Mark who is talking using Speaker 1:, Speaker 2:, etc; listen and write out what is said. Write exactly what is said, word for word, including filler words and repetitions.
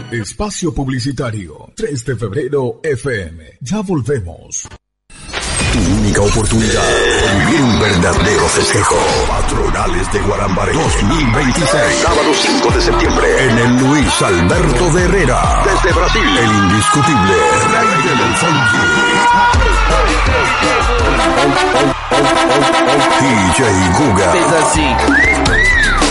Speaker 1: Espacio publicitario, tres de febrero F M. Ya volvemos.
Speaker 2: Tu única oportunidad de vivir un verdadero festejo. Patronales de Guarambaré dos mil veintiséis. Sábado cinco de septiembre. En el Luis Alberto de Herrera. Desde Brasil. El indiscutible rey del funky. D J Guga.
Speaker 3: Es así.